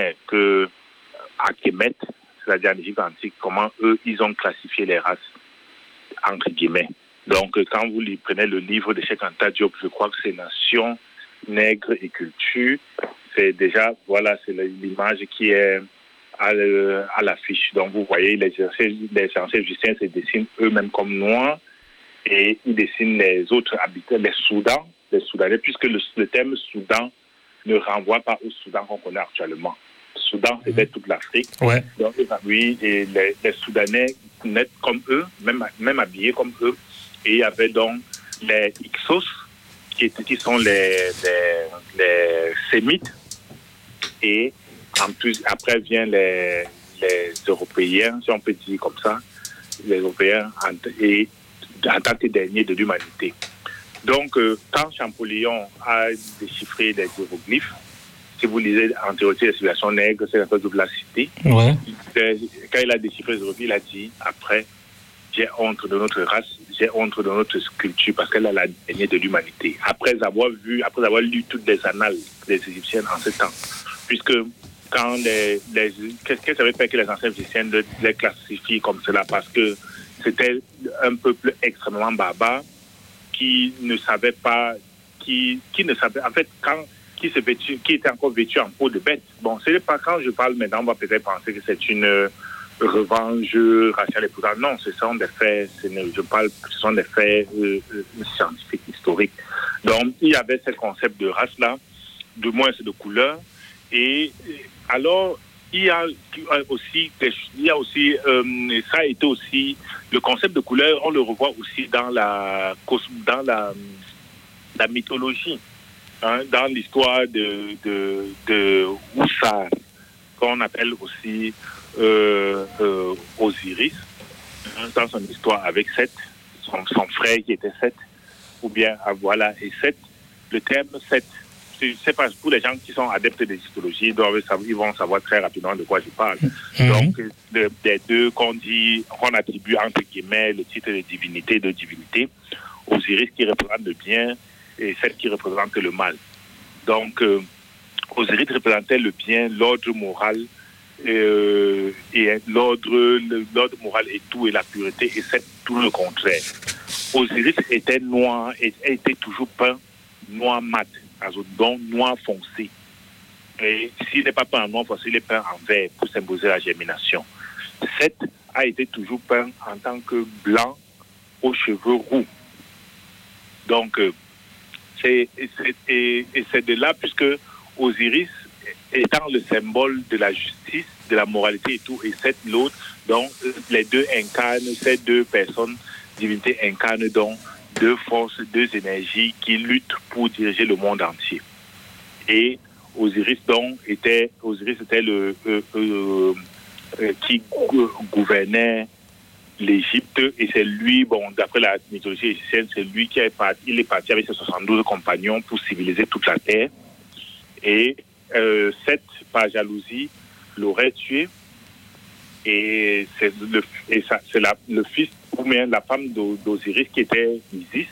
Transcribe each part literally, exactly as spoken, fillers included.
Suméers que à Kemet, c'est-à-dire en Égypte antique, comment eux, ils ont classifié les races, entre guillemets. Donc, quand vous prenez le livre de Cheikh Anta Diop, je crois que c'est Nation, Nègre et Culture, c'est déjà, voilà, c'est l'image qui est à, à l'affiche. Donc, vous voyez, les anciens égyptiens se dessinent eux-mêmes comme noirs et ils dessinent les autres habitants, les Soudans, les Soudanais, puisque le, le terme Soudan ne renvoie pas au Soudan qu'on connaît actuellement. Le Soudan, c'était toute l'Afrique. Ouais. Donc, oui, et les, les Soudanais nets comme eux, même, même habillés comme eux. Et il y avait donc les Hyksos, qui, qui sont les, les, les Sémites. Et en plus, après viennent les, les Européens, si on peut dire comme ça, les Européens en, et, en tant que derniers de l'humanité. Donc, euh, quand Champollion a déchiffré les hiéroglyphes, si vous lisez Antériorité des civilisations nègres, c'est un peu de la cité. Ouais. Quand il a déchiffré les hiéroglyphes, il a dit après, j'ai honte de notre race, j'ai honte de notre culture parce qu'elle est la dernière de l'humanité. Après avoir vu, après avoir lu toutes les annales des Égyptiens en ce temps, puisque quand les, les qu'est-ce que ça veut faire que les anciens Égyptiens les classifient comme cela, parce que c'était un peuple extrêmement barbare qui ne savait pas, qui qui ne savait, en fait, quand qui se vêtu, qui était encore vêtu en peau de bête. Bon, c'est pas quand je parle maintenant, on va peut-être penser que c'est une revanche raciale et tout ça. Non, ce sont des faits, ce je parle, ce sont des faits euh, scientifiques, historiques. Donc, il y avait ce concept de race-là, de moins de couleur. Et alors, il y a aussi, il y a aussi, euh, ça a été aussi, le concept de couleur, on le revoit aussi dans la, dans la, la mythologie, hein, dans l'histoire de, de, de Oussar, qu'on appelle aussi euh, euh, Osiris, hein, dans son histoire avec Seth, son, son frère qui était Seth, ou bien, voilà, et Seth, le terme Seth, c'est pas pour les gens qui sont adeptes de l'histologie, ils, doivent savoir, ils vont savoir très rapidement de quoi je parle. Mm-hmm. Donc, de, des deux qu'on dit, qu'on attribue entre guillemets le titre de divinité, de divinité, Osiris qui représente le bien et Seth qui représente le mal. Donc, euh, Osiris représentait le bien, l'ordre moral, euh, et l'ordre, le, l'ordre moral et tout, et la pureté, et Seth tout le contraire. Osiris était noir, et était toujours peint noir mat, donc noir foncé. Et s'il n'est pas peint en noir foncé, il est peint en vert pour symboliser la germination. Seth a été toujours peint en tant que blanc aux cheveux roux. Donc, euh, c'est, c'est, et, et c'est de là, puisque Osiris étant le symbole de la justice, de la moralité et tout, et Seth l'autre, donc les deux incarnent, ces deux personnes, divinités incarnent donc deux forces, deux énergies qui luttent pour diriger le monde entier. Et Osiris donc était, Osiris était le euh, euh, euh, qui gouvernait l'Égypte, et c'est lui, bon, d'après la mythologie égyptienne, c'est lui qui est parti, il est parti avec ses soixante-douze compagnons pour civiliser toute la terre. Et euh, Seth, par jalousie, l'aurait tué. Et c'est le, et ça, c'est la, le fils, ou bien la femme d'Osiris, qui était Isis,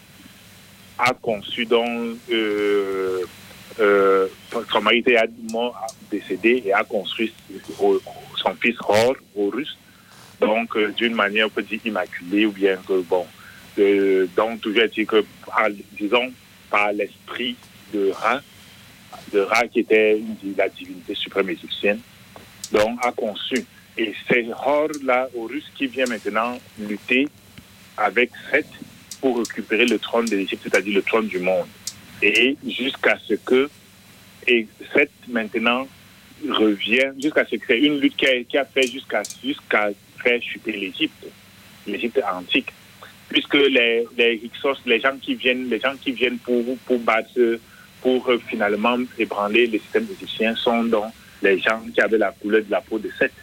a conçu donc, euh, euh, son mari était décédé et a construit son fils Hor, Horus, donc euh, d'une manière, on peut dire, immaculée, ou bien que, bon, euh, donc toujours dit que, par, disons, par l'esprit de Ra, de Ra qui était une, la divinité suprême égyptienne, donc a conçu. Et c'est Hor-là, Horus, qui vient maintenant lutter avec Seth pour récupérer le trône de l'Égypte, c'est-à-dire le trône du monde. Et jusqu'à ce que, et Seth maintenant revient, jusqu'à ce que c'est une lutte qui a, qui a fait jusqu'à, jusqu'à faire chuter l'Égypte, l'Égypte antique. Puisque les, les Hyksos, les gens qui viennent, les gens qui viennent pour, pour battre, pour euh, finalement ébranler le système égyptien sont donc les gens qui avaient la couleur de la peau de Seth.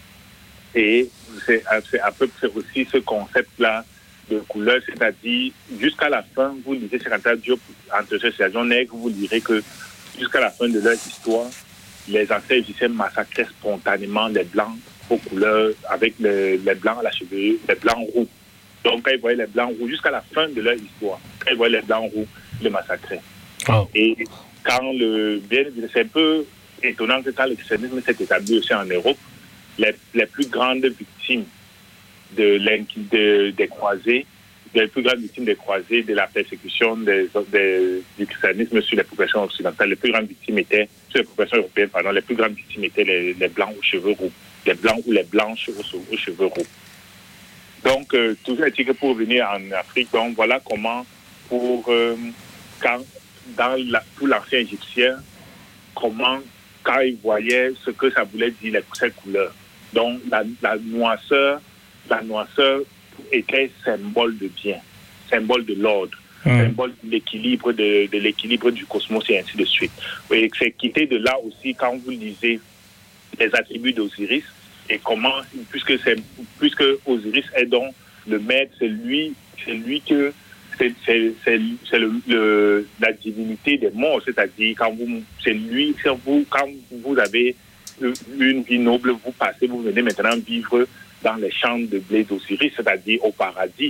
Et c'est, c'est à peu près aussi ce concept-là de couleur, c'est-à-dire jusqu'à la fin, vous lisez Cheikh Anta Diop, entre ces saisons nègres, vous lirez que jusqu'à la fin de leur histoire, les ancêtres égyptiens massacraient spontanément les blancs aux couleurs, avec les, les blancs à la chevelure, les blancs roux. Donc quand ils voyaient les blancs roux, jusqu'à la fin de leur histoire, quand ils voyaient les blancs roux, ils les massacraient. Oh. Et quand le bien, c'est un peu étonnant que quand le christianisme s'est établi aussi en Europe, les, les plus grandes victimes de, de, des croisés, les plus grandes victimes des croisés, de la persécution des, des, du christianisme sur les populations occidentales, les plus grandes victimes étaient, sur les populations européennes, pardon, les plus grandes victimes étaient les, les blancs aux cheveux roux, les blancs ou les blanches aux, aux cheveux roux. Donc, euh, toujours est-il que pour venir en Afrique, donc voilà comment, pour, euh, quand, dans la, pour l'ancien égyptien, comment, quand il voyait ce que ça voulait dire, les, ces couleurs. Donc, la, la noirceur, la noirceur était symbole de bien, symbole de l'ordre, mmh. symbole de l'équilibre, de, de l'équilibre du cosmos et ainsi de suite. Et c'est quitté de là aussi quand vous lisez les attributs d'Osiris et comment, puisque c'est, puisque Osiris est donc le maître, c'est lui, c'est lui que c'est, c'est, c'est, c'est le, le, la divinité des morts, c'est-à-dire quand vous, c'est lui, quand vous, quand vous avez une vie noble, vous passez, vous venez maintenant vivre dans les champs de blé d'Osiris, c'est-à-dire au paradis,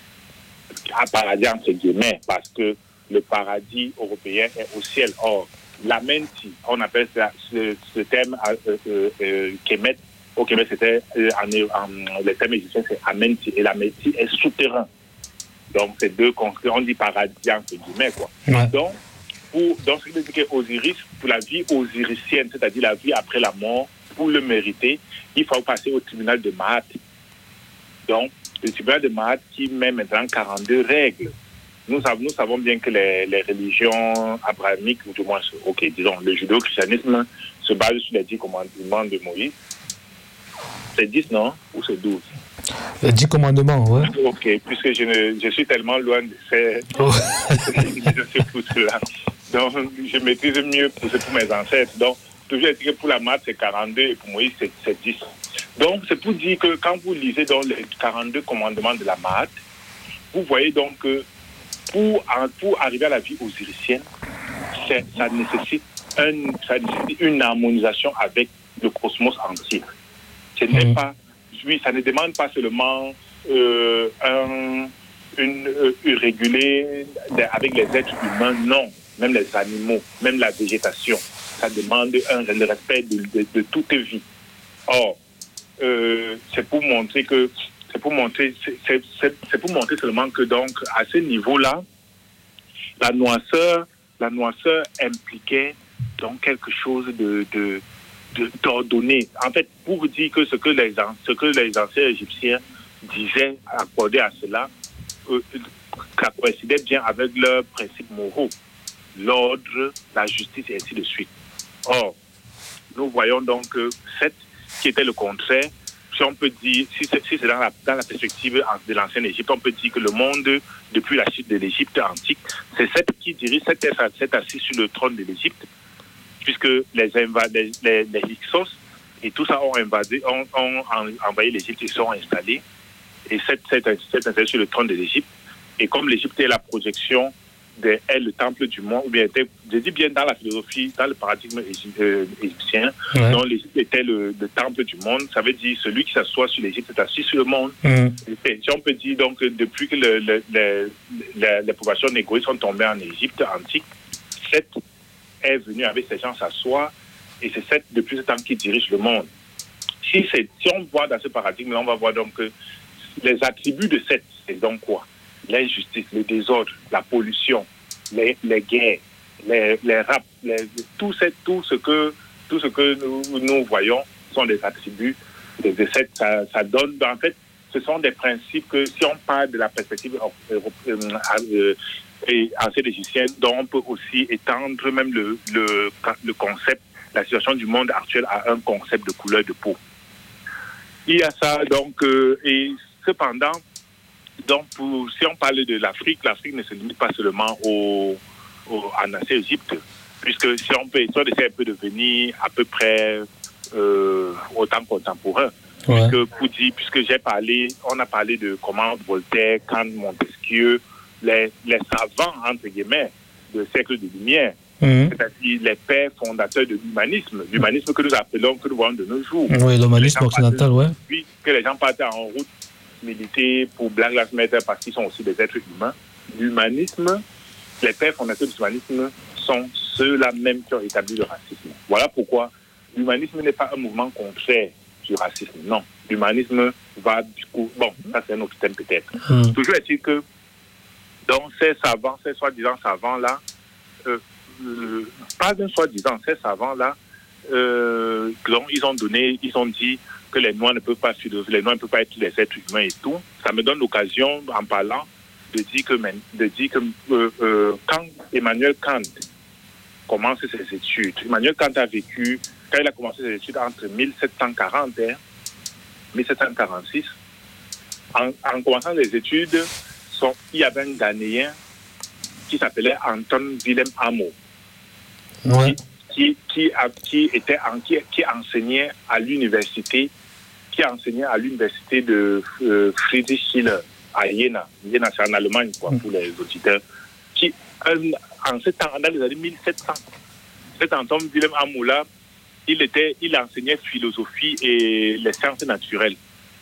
à paradis entre guillemets, parce que le paradis européen est au ciel. Or, l'Amenti, on appelle ça, ce, ce terme euh, euh, euh, Kemet, au Québec c'était euh, en, en, le terme égyptien c'est Amenti, et l'Amenti est souterrain. Donc, c'est deux concrets, on dit paradis entre guillemets, quoi. Ouais. Donc, pour, donc, ce qui veut dire que Osiris, pour la vie osiricienne, c'est-à-dire la vie après la mort, pour le mériter, il faut passer au tribunal de Maat. Donc, le tribunal de Maat qui met maintenant quarante-deux règles. Nous, nous savons bien que les, les religions abrahamiques, ou du moins, ok, disons, le judéo-christianisme se base sur les dix commandements de Moïse. C'est dix, non? Ou c'est douze? Les dix commandements, ouais. Ok, puisque je, ne, je suis tellement loin de ces... Oh. je sais tout cela. Donc, je maîtrise mieux pour, pour mes ancêtres. Donc, toujours dire que pour la maths, c'est quarante-deux et pour Moïse, c'est, c'est dix. Donc, c'est pour dire que quand vous lisez donc les quarante-deux commandements de la maths, vous voyez donc que pour, pour arriver à la vie osiricienne, c'est, ça, nécessite un, ça nécessite une harmonisation avec le cosmos entier. Ce n'est mmh. pas, oui, ça ne demande pas seulement euh, un, une, euh, réguler avec les êtres humains, non, même les animaux, même la végétation. Ça demande un, le respect de, de, de toute vie. Or, euh, c'est pour montrer que c'est pour montrer c'est, c'est, c'est, c'est pour montrer seulement que donc à ce niveau-là, la noirceur, la noirceur impliquait donc quelque chose de, de, de d'ordonné. En fait, pour dire que ce que les ce que les anciens Égyptiens disaient, accordaient à cela, euh, ça coïncidait bien avec leurs principes moraux, l'ordre, la justice et ainsi de suite. Or, nous voyons donc que sept, qui était le contraire, si on peut dire, si c'est, si c'est dans, la, dans la perspective de l'ancienne Égypte, on peut dire que le monde, depuis la chute de l'Égypte antique, c'est sept qui dirige, sept est assis sur le trône de l'Égypte, puisque les, inva- les, les, les Hyksos et tout ça ont, invadé, ont, ont envahi l'Égypte et sont installés. Et sept est installé sur le trône de l'Égypte. Et comme l'Égypte est la projection de, est le temple du monde, ou bien était, je dis bien dans la philosophie, dans le paradigme égyptien, ouais. dont l'Égypte était le, le temple du monde, ça veut dire celui qui s'assoit sur l'Égypte est assis sur le monde. Mm. Et si on peut dire donc depuis que le, le, le, le, les populations négrières sont tombées en Égypte antique, Seth est venu avec ces gens s'asseoir, et c'est Seth depuis ce temps qui dirige le monde. Si, c'est, si on voit dans ce paradigme, on va voir donc que les attributs de Seth, c'est donc quoi? L'injustice, le désordre, la pollution, les, les guerres, les, les rapes, les, tout, ce, tout ce que, tout ce que nous, nous voyons sont des attributs de, de cette, ça, ça donne, en fait, ce sont des principes que si on parle de la perspective euh, euh, euh, ancienne égyptienne, dont on peut aussi étendre même le, le, le concept, la situation du monde actuel à un concept de couleur de peau. Il y a ça, donc, euh, et cependant, donc, pour, si on parle de l'Afrique, l'Afrique ne se limite pas seulement au, au, à l'ancienne Égypte, puisque si on peut, si on essaie un peu de venir à peu près euh, au temps contemporain, ouais. puisque, pour dire, puisque j'ai parlé, on a parlé de comment Voltaire, Kant, Montesquieu, les, les savants, entre guillemets, du siècle de lumière, mmh. c'est-à-dire les pères fondateurs de l'humanisme, l'humanisme que nous appelons, que nous voyons de nos jours. Oui, l'humanisme occidental, oui. Puis que les gens partent en route militer pour Black Lives Matter parce qu'ils sont aussi des êtres humains. L'humanisme, les pères fondateurs de l'humanisme sont ceux-là même qui ont établi le racisme. Voilà pourquoi l'humanisme n'est pas un mouvement contraire du racisme. Non, l'humanisme va du coup... Bon, ça c'est un autre thème peut-être. Mmh. Toujours est-il que dans ces savants, ces soi-disant savants-là, euh, euh, pas d'un soi-disant, ces savants-là, euh, donc ils ont donné, ils ont dit que les Noirs ne peuvent pas philosopher, les Noirs ne peuvent pas être les êtres humains et tout. Ça me donne l'occasion, en parlant, de dire que, de dire que euh, euh, quand Emmanuel Kant commence ses études, Emmanuel Kant a vécu, quand il a commencé ses études entre mille sept cent quarante et mille sept cent quarante-six, en, en commençant les études, son, il y avait un Ghanéen qui s'appelait Anton Willem Amo, ouais. qui, qui, qui, a, qui, était en, qui, qui enseignait à l'université, qui enseignait à l'université de euh, Friedrich Schiller à Jena. Jena, c'est en Allemagne, quoi, pour les auditeurs. Qui, en ce temps, dans les années mille sept cents, cet Anton Willem Amo là, il était, il enseignait philosophie et les sciences naturelles.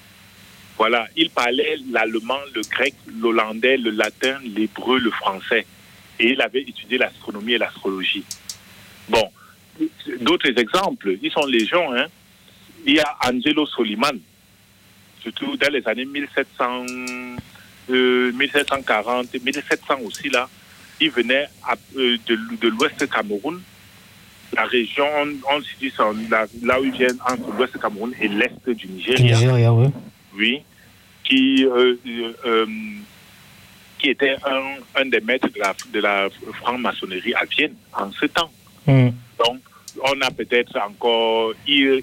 Voilà, il parlait l'allemand, le grec, l'hollandais, le latin, l'hébreu, le français. Et il avait étudié l'astronomie et l'astrologie. Bon, d'autres exemples, ils sont légion, hein. Il y a Angelo Soliman, surtout dans les années mille sept cents, euh, mille sept cent quarante, mille sept cents aussi, là. Il venait à, euh, de, de l'ouest Cameroun. La région, on se dit, là, là où ils viennent entre l'ouest Cameroun et l'est du Nigeria. Nigeria, oui. Oui. Qui, euh, euh, qui était un, un des maîtres de la, de la franc-maçonnerie à Vienne en ce temps. Mm. Donc, on a peut-être encore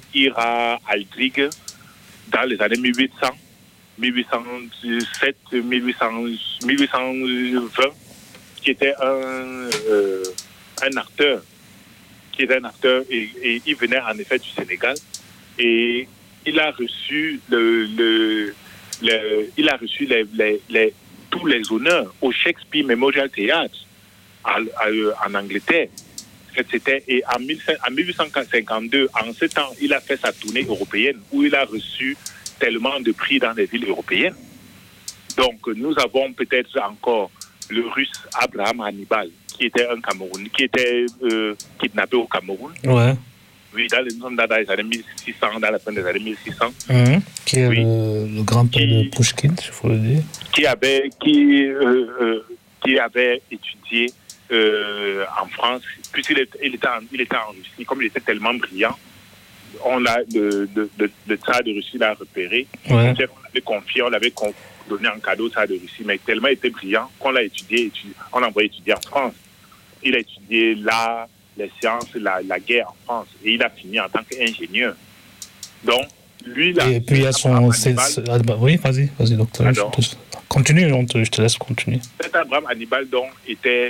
Ira Aldrig dans les années mille huit cents, mille huit cent sept, mille huit cents, mille huit cent vingt, qui était un, euh, un acteur, qui était un acteur et, et il venait en effet du Sénégal et il a reçu le, le Le, il a reçu les, les, les, tous les honneurs au Shakespeare Memorial Theatre à, à, en Angleterre. C'était, et en, mille, en mille huit cent cinquante-deux, en ce temps, il a fait sa tournée européenne où il a reçu tellement de prix dans les villes européennes. Donc, nous avons peut-être encore le Russe Abraham Hannibal, qui était un Camerounais, qui était euh, kidnappé au Cameroun. Ouais. Oui, dans les, dans les années mille six cents, dans la fin des années mille six cents. Mmh. Qui est oui. le, le grand-père qui, de Pouchkine, il faut le dire. Qui avait, qui, euh, euh, qui avait étudié euh, en France, puisqu'il était, il était, en, il était en Russie, comme il était tellement brillant, on l'a, le, le, le, le tsar de Russie l'a repéré. Ouais. On l'avait confié, on l'avait donné en cadeau au tsar de Russie, mais tellement il était brillant qu'on l'a étudié, étudié on l'a envoyé étudier en France. Il a étudié l'art, les sciences, la, la guerre en France. Et il a fini en tant qu'ingénieur. Donc, lui, là... Et puis, il y a son... C'est, c'est, oui, vas-y, vas-y, docteur. Je te, continue, on te, je te laisse continuer. Cet Abraham Hannibal, donc, était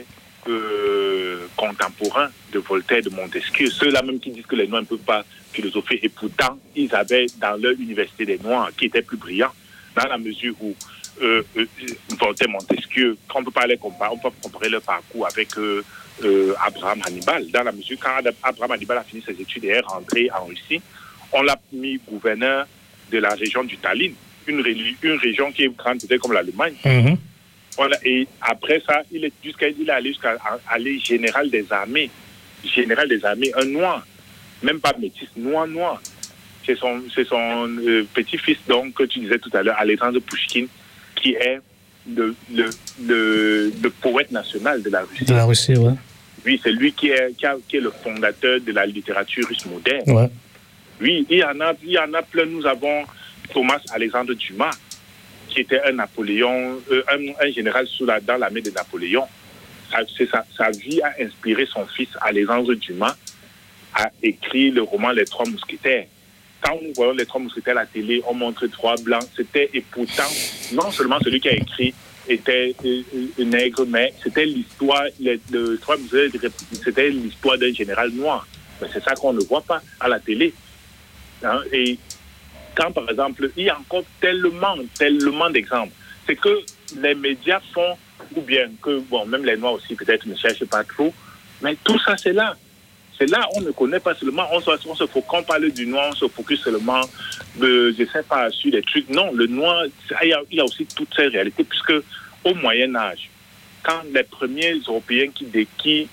euh, contemporain de Voltaire, de Montesquieu. Ceux-là même qui disent que les Noirs ne peuvent pas philosopher. Et pourtant, ils avaient dans leur université des Noirs qui étaient plus brillants, dans la mesure où euh, euh, Voltaire, Montesquieu, on peut pas les comparer, on peut comparer leur parcours avec... Euh, Euh, Abraham Hannibal, dans la mesure quand Abraham Hannibal a fini ses études et est rentré en Russie, on l'a mis gouverneur de la région du Tallinn, une, une région qui est grande peut-être comme l'Allemagne. Mm-hmm. On a, et après ça, il est jusqu'à il est allé jusqu'à aller général des armées, général des armées, un noir, même pas métis, noir noir. C'est son, c'est son euh, petit-fils donc que tu disais tout à l'heure, Alexandre Pouchkine, qui est le, le, le, le poète national de la Russie. De la Russie, ouais. Oui, c'est lui qui est, qui, a, qui est le fondateur de la littérature russe moderne. Ouais. Oui, il y en a, il y en a plein. Nous avons Thomas Alexandre Dumas, qui était un Napoléon, euh, un, un général sous la, dans l'armée de Napoléon. Sa, c'est sa, sa vie a inspiré son fils Alexandre Dumas à écrire le roman Les Trois Mousquetaires. Quand nous voyons Les Trois Mousquetaires à la télé, on montre trois blancs. C'était, et pourtant, non seulement celui qui a écrit était euh, euh, nègre, mais c'était l'histoire, les, les Trois Mousquetaires, c'était l'histoire d'un général noir. Mais c'est ça qu'on ne voit pas à la télé. Hein? Et quand, par exemple, il y a encore tellement, tellement d'exemples, c'est que les médias font, ou bien que, bon, même les Noirs aussi peut-être ne cherchent pas trop, mais tout ça, c'est là. C'est là, on ne connaît pas seulement, on se, on se faut qu'on parle du noir, on se focus seulement, de, je ne sais pas, sur les trucs. Non, le noir, il y a, il y a aussi toutes ces réalités, puisque au Moyen-Âge, quand les premiers Européens qui, qui,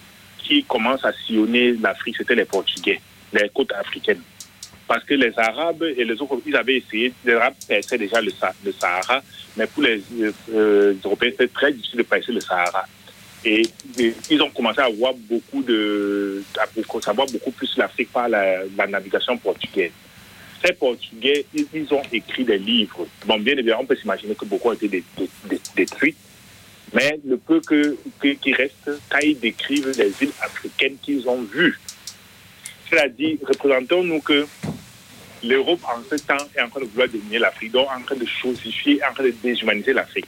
qui commencent à sillonner l'Afrique, c'était les Portugais, les côtes africaines. Parce que les Arabes et les autres, ils avaient essayé, les Arabes perçaient déjà le, le Sahara, mais pour les euh, Européens, c'était très difficile de percer le Sahara. Et, et ils ont commencé à voir beaucoup de, à beaucoup, savoir beaucoup plus l'Afrique par la, la navigation portugaise. Ces Portugais, ils, ils ont écrit des livres. Bon, bien évidemment, on peut s'imaginer que beaucoup ont été détruits, mais le peu que, que, qui reste, quand ils décrivent les villes africaines qu'ils ont vues, c'est-à-dire, représentons-nous que l'Europe, en ce temps, est en train de vouloir dominer l'Afrique, donc en train de chosifier, en train de déshumaniser l'Afrique.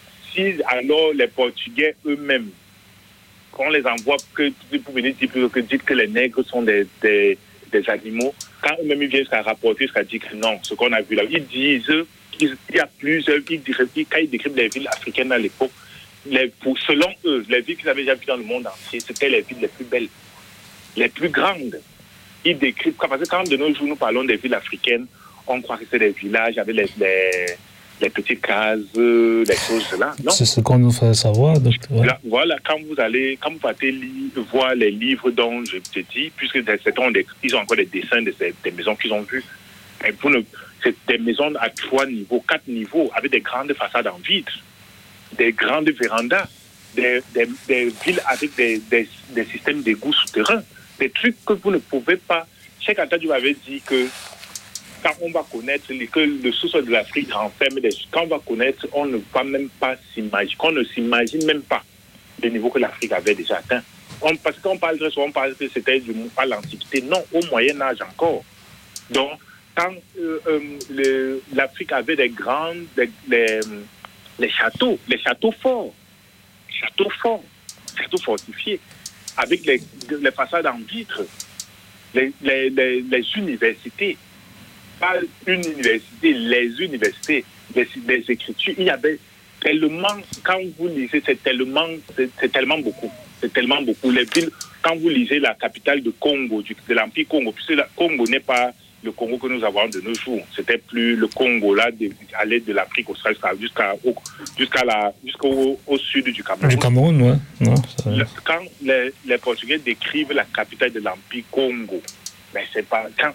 Si alors les Portugais eux-mêmes, qu'on les envoie que pour venir dire que, dire que les nègres sont des, des, des animaux, quand eux-mêmes ils viennent jusqu'à rapporter, jusqu'à dire que non, ce qu'on a vu là, ils disent qu'il y a plusieurs, ils disent, quand ils décrivent les villes africaines à l'époque, les, pour, selon eux, les villes qu'ils avaient déjà vues dans le monde entier, c'était les villes les plus belles, les plus grandes. Ils décrivent, parce que quand de nos jours nous parlons des villes africaines, on croit que c'est des villages avec les, les, les petites cases, les choses là. Non. C'est ce qu'on nous fait savoir, docteur. Ouais. Là, voilà, quand vous allez, quand vous partez li- voir les livres dont je te dis, puisque certains ont des, ils ont encore des dessins de ces, des maisons qu'ils ont vues. Et pour ne, c'est des maisons à trois niveaux, quatre niveaux, avec des grandes façades en vitre, des grandes vérandas, des, des, des villes avec des, des, des systèmes d'égouts souterrains. Des trucs que vous ne pouvez pas. Cheikh Anta Diop avait dit que quand on va connaître que le sous-sol de l'Afrique renferme des quand on va connaître, on ne va même pas s'imaginer, qu'on ne s'imagine même pas le niveau que l'Afrique avait déjà atteint. On, parce qu'on parle très souvent, on parle que c'était du pas l'Antiquité, non, au Moyen Âge encore. Donc, quand euh, euh, le, l'Afrique avait des grandes, des, les, les châteaux, les châteaux forts, châteaux forts, châteaux fortifiés, avec les, les façades en vitre, les, les, les, les universités, pas une université, les universités, les, les écritures, il y avait tellement, quand vous lisez, c'est tellement, c'est, c'est tellement beaucoup, c'est tellement beaucoup. Les villes, quand vous lisez la capitale de Congo, du, de l'Empire Congo, puisque le Congo n'est pas le Congo que nous avons de nos jours, c'était plus le Congo là, de, à l'aide de l'Afrique australe jusqu'à, jusqu'à la, jusqu'au au sud du Cameroun. Du Cameroun, ouais. Non, ça... le, quand les, les Portugais décrivent la capitale de l'Empire Congo, mais c'est pas quand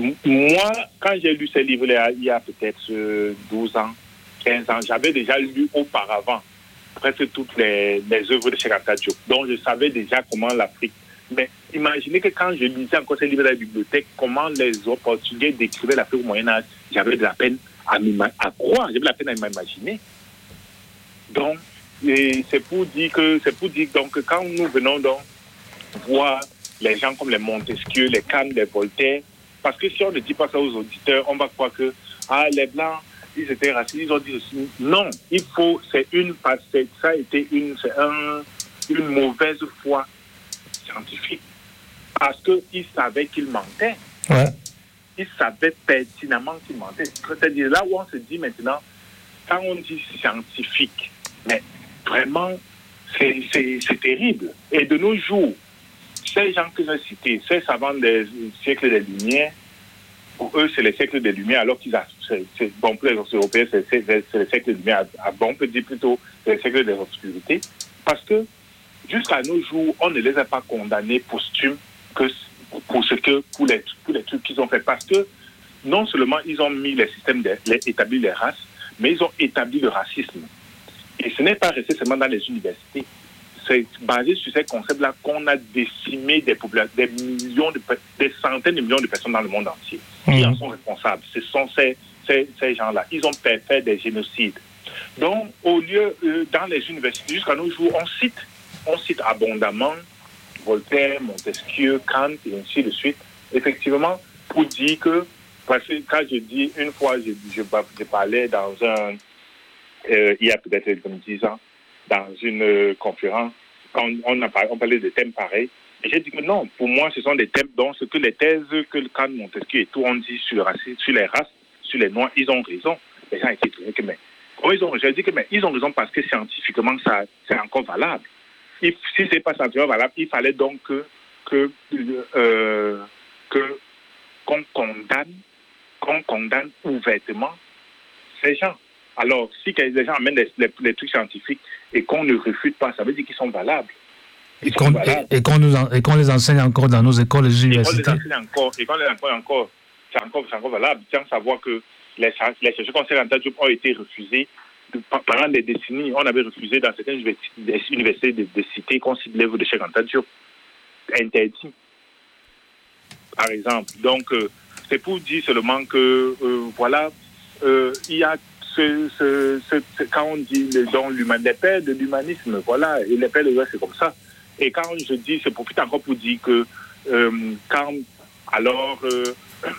moi, quand j'ai lu ces livres-là, il y a peut-être douze ans, quinze ans, j'avais déjà lu auparavant presque toutes les, les œuvres de Cheikh Anta Diop. Donc, je savais déjà comment l'Afrique... Mais imaginez que quand je lisais encore ces livres à la bibliothèque, comment les autres Portugais décrivaient l'Afrique au Moyen-Âge, j'avais de la peine à, à croire, j'avais de la peine à m'imaginer. Donc, et c'est pour dire que... C'est pour dire donc, que quand nous venons donc voir les gens comme les Montesquieu, les Kant, les Voltaire, parce que si on ne dit pas ça aux auditeurs, on va croire que ah, les Blancs, ils étaient racistes, ils ont dit aussi. Non, il faut, c'est une, c'est, ça a été une, c'est un, une mauvaise foi scientifique. Parce qu'ils savaient qu'ils mentaient. Ouais. Ils savaient pertinemment qu'ils mentaient. C'est-à-dire là où on se dit maintenant, quand on dit scientifique, mais vraiment, c'est, c'est, c'est terrible. Et de nos jours, ces gens que j'ai cités, ces savants des siècles des Lumières, pour eux, c'est les siècles des Lumières, alors qu'ils ont, c'est, c'est, bon, pour les Européens, c'est, c'est, c'est les siècles des Lumières, bon, on peut dire plutôt c'est les siècles des obscurités, parce que jusqu'à nos jours, on ne les a pas condamnés posthumes que pour ce que, pour les, pour les trucs qu'ils ont fait, parce que non seulement ils ont mis les systèmes, de, les, établi les races, mais ils ont établi le racisme. Et ce n'est pas resté seulement dans les universités. C'est basé sur ces concepts-là qu'on a décimé des populations, des millions, de, des centaines de millions de personnes dans le monde entier qui mmh. en sont responsables. Ce sont ces, ces, ces gens-là. Ils ont fait des génocides. Donc, au lieu, euh, dans les universités, jusqu'à nos jours, on cite, on cite abondamment Voltaire, Montesquieu, Kant, et ainsi de suite. Effectivement, pour dire que, parce que quand je dis, une fois, je, je, je parlais dans un, euh, il y a peut-être comme dix ans, dans une euh, conférence, quand on, a parlé, on parlait de thèmes pareils, et j'ai dit que non, pour moi, ce sont des thèmes dont ce que les thèses que le Kant, Montesquieu et tout ont dit sur le racisme, sur les races, sur les noirs, ils ont raison. Les gens étaient étonnés que, mais, comment ils ont raison? J'ai dit que, mais, ils ont raison parce que scientifiquement, ça, c'est encore valable. Et si c'est pas scientifiquement valable, il fallait donc que, que, euh, que, qu'on condamne, qu'on condamne ouvertement ces gens. Alors, si les gens amènent les, les, les trucs scientifiques et qu'on ne refute pas, ça veut dire qu'ils sont valables. Et qu'on, et, et, qu'on nous en, et qu'on les enseigne encore dans nos écoles et universités. Et qu'on les enseigne encore, et qu'on les enseigne encore, c'est encore, c'est encore valable, sans savoir que les, les chercheurs conseillers en ont été refusés. Pendant des décennies, on avait refusé dans certaines universités de, de citer qu'on cite l'œuvre de Cheikh Anta Diop. Interdit, par exemple. Donc, euh, c'est pour dire seulement que, euh, voilà, euh, il y a ce, ce, ce, ce, quand on dit les, donc, les pères de l'humanisme, voilà, et les pères de l'humanisme, c'est comme ça. Et quand je dis, c'est profite encore pour dire que, euh, quand, alors, euh,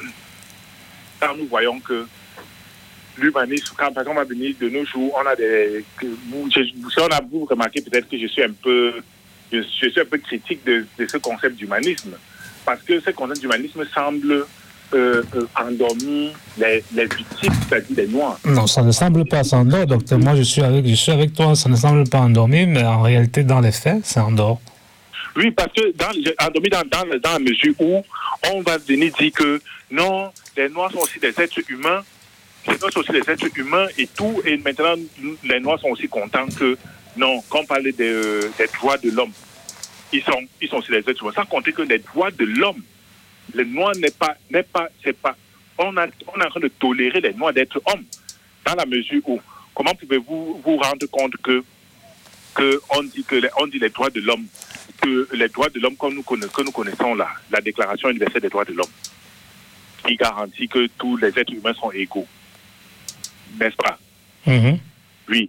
quand nous voyons que l'humanisme, quand par exemple, on va venir de nos jours, on a des. Que, je, si on a vous remarqué peut-être que je suis un peu, je, je suis un peu critique de, de ce concept d'humanisme, parce que ce concept d'humanisme semble euh, euh, endormir les, les victimes, c'est-à-dire les Noirs. Non, ça ne semble pas s'endormir, docteur. Moi, je suis avec, je suis avec toi. Ça ne semble pas endormi, mais en réalité, dans les faits, c'est endort. Oui, parce que dans, endormi dans, dans, dans la mesure où on va venir dire que non, les Noirs sont aussi des êtres humains. Les Noirs sont aussi des êtres humains et tout. Et maintenant, les Noirs sont aussi contents que, non, quand on parle des, euh, des droits de l'homme, ils sont, ils sont aussi des êtres humains. Sans compter que les droits de l'homme, les Noirs n'est pas, n'est pas, c'est pas, on, a, on est en train de tolérer les Noirs d'être hommes. Dans la mesure où, comment pouvez-vous vous rendre compte que, que on dit que les, on dit les droits de l'homme, que les droits de l'homme comme nous connaissons, que nous connaissons là, la Déclaration universelle des droits de l'homme, qui garantit que tous les êtres humains sont égaux. N'est-ce pas? Mm-hmm. Oui.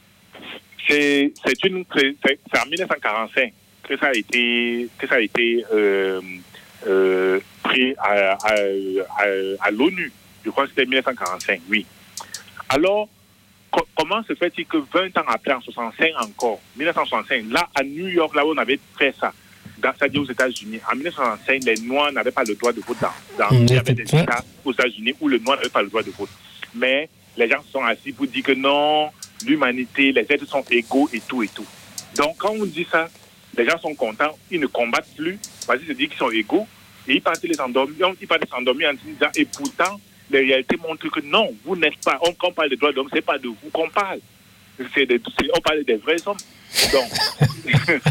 C'est, c'est, une, c'est, c'est en dix-neuf cent quarante-cinq que ça a été, que ça a été euh, euh, pris à, à, à, à l'ONU. Je crois que c'était dix-neuf cent quarante-cinq, oui. Alors, co- comment se fait-il que vingt ans après, en soixante-cinq encore, dix-neuf cent soixante-cinq, là, à New York, là où on avait fait ça, dans, c'est-à-dire aux États-Unis, en dix-neuf cent soixante-cinq, les Noirs n'avaient pas le droit de vote dans, dans Mmh, il y avait des États aux États-Unis où le Noir n'avait pas le droit de vote. Mais les gens se sont assis pour dire que non, l'humanité, les êtres sont égaux et tout et tout. Donc, quand on dit ça, les gens sont contents, ils ne combattent plus, parce qu'ils se disent qu'ils sont égaux, et ils partent les endormir, ils partent les endormir en disant, et pourtant, les réalités montrent que non, vous n'êtes pas, on, quand on parle des droits de l'homme, c'est pas de vous qu'on parle. C'est de, c'est, on parle des vrais hommes. Donc,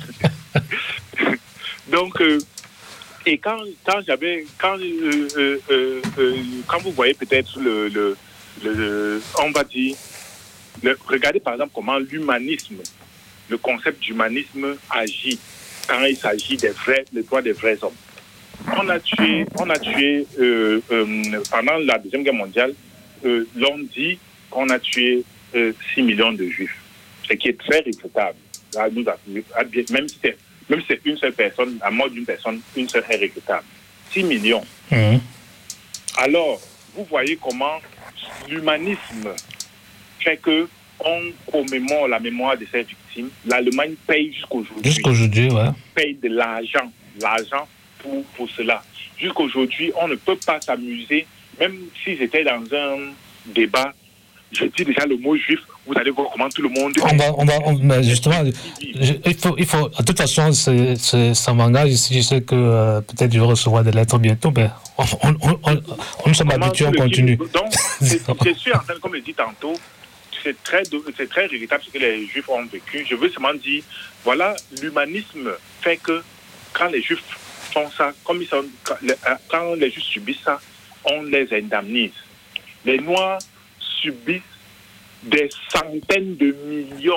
Donc, euh, et quand, quand j'avais, quand, euh, euh, euh, euh, quand vous voyez peut-être le, le, le on va dire, le, regardez par exemple comment l'humanisme, le concept d'humanisme agit quand il s'agit des vrais, des droits des vrais hommes. On a tué, on a tué euh, euh, pendant la Deuxième Guerre mondiale, euh, l'on dit qu'on a tué euh, six millions de juifs, ce qui est très regrettable. Là, nous, même si c'est Même si c'est une seule personne, à mort d'une personne, une seule est regrettable. six millions. Mmh. Alors, vous voyez comment l'humanisme fait qu'on commémore la mémoire de ces victimes. L'Allemagne paye jusqu'aujourd'hui. Jusqu'aujourd'hui, ouais. Paye de l'argent. L'argent pour, pour cela. Jusqu'aujourd'hui, on ne peut pas s'amuser, même s'ils étaient dans un débat. Je dis déjà le mot juif, vous allez voir comment tout le monde... On va, on va, on, mais justement, je, il faut, il faut, de toute façon, c'est, c'est, ça m'engage ici. Je sais que euh, peut-être je vais recevoir des lettres bientôt, mais on, on, on, on, on nous sommes habitués, on continue. Donc, c'est, je suis en train, comme je l'ai dit tantôt, c'est très, c'est très regrettable ce que les juifs ont vécu. Je veux seulement dire, voilà, l'humanisme fait que quand les juifs font ça, comme ils sont, quand les, quand les juifs subissent ça, on les indemnise. Les noirs subissent des centaines de millions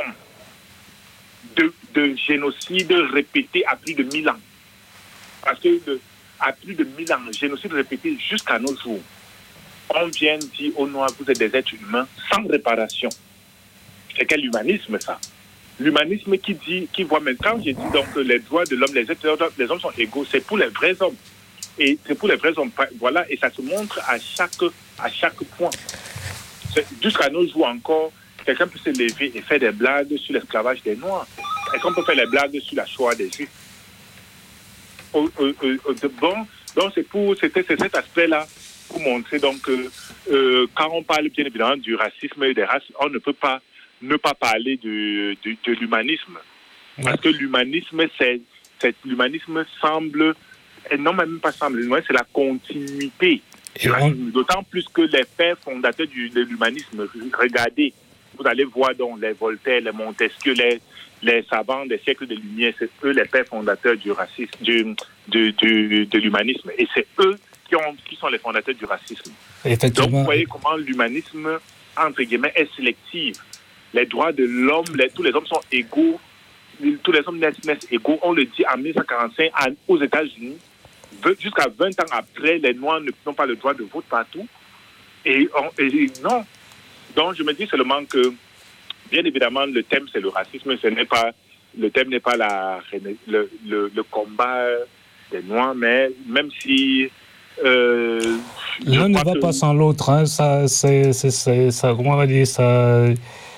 de, de génocides répétés à plus de mille ans. Parce que de, à plus de mille ans, génocides répétés jusqu'à nos jours. On vient dire aux Noirs, vous êtes des êtres humains sans réparation. C'est quel humanisme ça? L'humanisme qui dit, qui voit, mais quand j'ai dit donc les droits de l'homme, les, êtres, les hommes sont égaux, c'est pour les vrais hommes. Et c'est pour les vrais hommes. Voilà, et ça se montre à chaque, à chaque point. Jusqu'à nos jours encore, quelqu'un peut se lever et faire des blagues sur l'esclavage des Noirs. Est-ce qu'on peut faire des blagues sur la Shoah des Juifs? Oh, euh, euh, bon, donc c'est pour c'était, c'est cet aspect-là pour montrer donc que euh, quand on parle bien évidemment du racisme et des races, on ne peut pas ne pas parler de, de, de l'humanisme. Parce que l'humanisme, c'est, c'est l'humanisme semble, et non même pas semble, c'est la continuité. On... D'autant plus que les pères fondateurs du, de l'humanisme, regardez, vous allez voir donc les Voltaire, les Montesquieu, les, les savants des siècles de lumière, c'est eux les pères fondateurs du racisme, du, du, du, de l'humanisme. Et c'est eux qui, ont, qui sont les fondateurs du racisme. Donc vous voyez comment l'humanisme, entre guillemets, est sélectif. Les droits de l'homme, les, tous les hommes sont égaux, tous les hommes naissent, naissent égaux. On le dit en dix-neuf cent quarante-cinq à, aux États-Unis. Jusqu'à vingt ans après, les Noirs n'ont pas le droit de vote partout. Et, on, et non. Donc je me dis seulement que, bien évidemment, le thème c'est le racisme. Ce n'est pas, le thème n'est pas la, le, le, le combat des Noirs, mais même si... Euh, L'un ne va que... pas sans l'autre. Hein. Ça, c'est, c'est, c'est, ça, comment on va dire ça,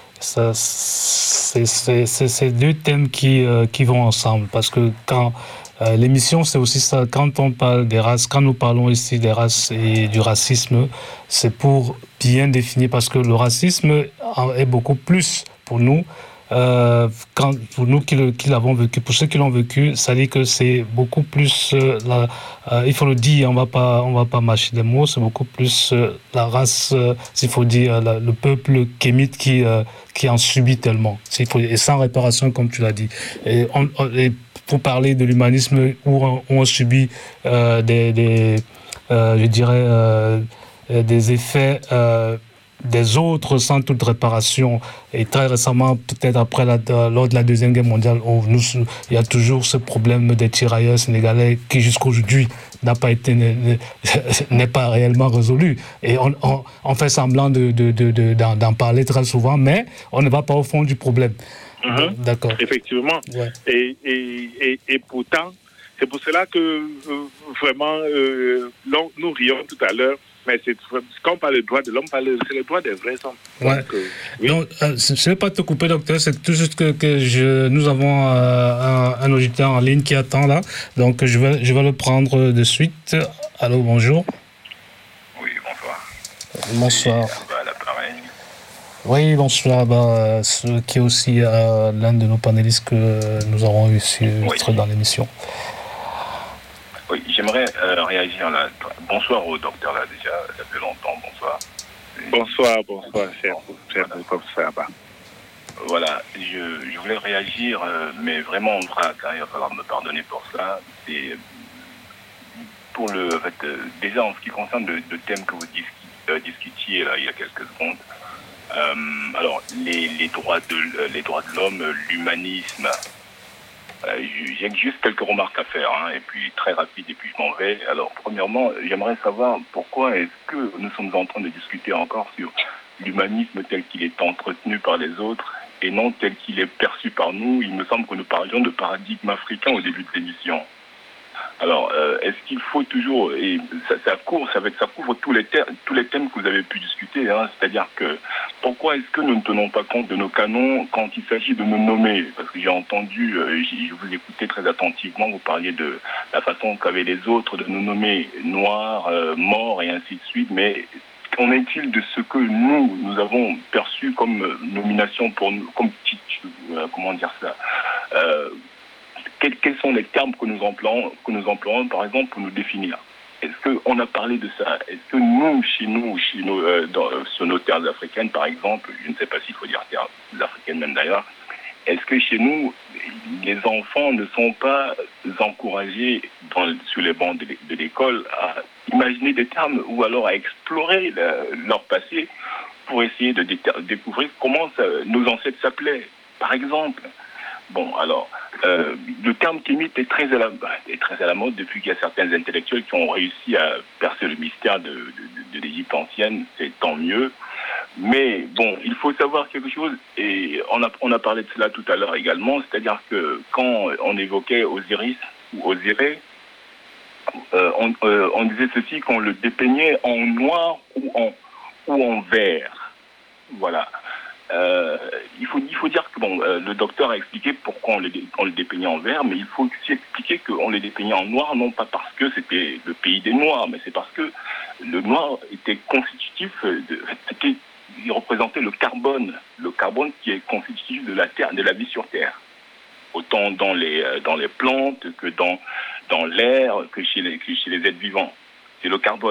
ça c'est, c'est, c'est, c'est deux thèmes qui, euh, qui vont ensemble. Parce que quand... Euh, l'émission, c'est aussi ça. Quand on parle des races, quand nous parlons ici des races et du racisme, c'est pour bien définir, parce que le racisme est beaucoup plus pour nous, euh, quand, pour nous qui, le, qui l'avons vécu, pour ceux qui l'ont vécu, ça dit que c'est beaucoup plus, euh, la, euh, il faut le dire, on va pas, on va pas mâcher des mots, c'est beaucoup plus euh, la race, euh, s'il faut dire, la, le peuple kémite qui, euh, qui en subit tellement, s'il faut, et sans réparation, comme tu l'as dit. Et on, on, et pour parler de l'humanisme où on, où on subit euh, des, des euh, je dirais, euh, des effets euh, des autres sans toute réparation. Et très récemment, peut-être après la, lors de la Deuxième Guerre mondiale, on, nous, il y a toujours ce problème des tirailleurs sénégalais qui jusqu'aujourd'hui n'a pas été, n'est pas réellement résolu. Et on, on, on fait semblant de, de, de, de, d'en, d'en parler très souvent, mais on ne va pas au fond du problème. Mmh. D'accord. Effectivement. Ouais. Et, et, et, et pourtant, c'est pour cela que euh, vraiment, euh, nous rions tout à l'heure, mais c'est, quand on parle de droit de l'homme, c'est le droit des vrais hommes. Ouais. Donc, euh, oui. Donc euh, je ne vais pas te couper, docteur, c'est tout juste que, que je, nous avons euh, un, un auditeur en ligne qui attend là, donc je vais, je vais le prendre de suite. Allô, bonjour. Oui, bonsoir. Bonsoir. Oui, à l'appareil. Oui, bonsoir. Bah, ce qui est aussi euh, l'un de nos panélistes que nous aurons eu oui. dans l'émission. Oui, j'aimerais euh, réagir là. Bonsoir au docteur là déjà, ça fait longtemps, bonsoir. Bonsoir, bonsoir, cher, cher voilà. professeur. Voilà, je, je voulais réagir, euh, mais vraiment en vrac, hein, il va falloir me pardonner pour ça. C'est pour le, en fait, euh, déjà en ce qui concerne le, le thème que vous dis, euh, discutiez là il y a quelques secondes. Euh, alors, les, les, droits de, les droits de l'homme, l'humanisme, euh, j'ai juste quelques remarques à faire, hein, et puis très rapide, et puis je m'en vais. Alors, premièrement, j'aimerais savoir pourquoi est-ce que nous sommes en train de discuter encore sur l'humanisme tel qu'il est entretenu par les autres, et non tel qu'il est perçu par nous. Il me semble que nous parlions de paradigme africain au début de l'émission. Alors, euh, est-ce qu'il faut toujours, et ça, ça couvre, ça, ça couvre tous les, thèmes, tous les thèmes que vous avez pu discuter, hein, c'est-à-dire que pourquoi est-ce que nous ne tenons pas compte de nos canons quand il s'agit de nous nommer? Parce que j'ai entendu, euh, je vous écoutais très attentivement, vous parliez de la façon qu'avaient les autres de nous nommer noirs, euh, morts et ainsi de suite, mais qu'en est-il de ce que nous, nous avons perçu comme nomination pour nous, comme titre, euh, comment dire ça euh, Quels, quels sont les termes que nous employons, que nous employons, par exemple, pour nous définir? Est-ce qu'on a parlé de ça? Est-ce que nous, chez nous, chez nous euh, dans, sur nos terres africaines, par exemple, je ne sais pas s'il faut dire terres africaines même d'ailleurs, est-ce que chez nous, les enfants ne sont pas encouragés dans, sur les bancs de, de l'école à imaginer des termes ou alors à explorer le, leur passé pour essayer de dé- découvrir comment ça, nos ancêtres s'appelaient, par exemple? Bon, alors, euh, le terme kémite est très, à la, est très à la mode depuis qu'il y a certains intellectuels qui ont réussi à percer le mystère de, de, de l'Égypte ancienne, c'est tant mieux. Mais bon, il faut savoir quelque chose, et on a, on a parlé de cela tout à l'heure également, c'est-à-dire que quand on évoquait Osiris ou Osiré, euh, on, euh, on disait ceci, qu'on le dépeignait en noir ou en, ou en vert. Voilà. Euh, il, faut, il faut dire que bon, euh, le docteur a expliqué pourquoi on le, on le dépeignait en vert, mais il faut aussi expliquer qu'on le dépeignait en noir, non pas parce que c'était le pays des Noirs, mais c'est parce que le noir était constitutif, de, était, il représentait le carbone, le carbone qui est constitutif de la terre, de la vie sur Terre, autant dans les, dans les plantes que dans, dans l'air, que chez les, que chez les êtres vivants. C'est le carbone.